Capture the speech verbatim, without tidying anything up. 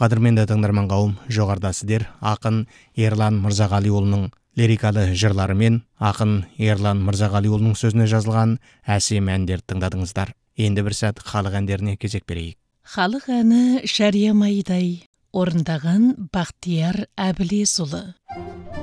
Қадірменді тыңдарман қауым, жоғарыда сіздер ақын Ерлан Мырзағалиұлының лирикалы жырларымен ақын Ерлан Мырзағалиұлының сөзіне жазылған әсем әндерді тыңдадыңыздар. Енді бір сәт халық әндеріне кезек берейік. Халық әні Шәрия Майдай орындаған Бақтияр Әбілесұлы.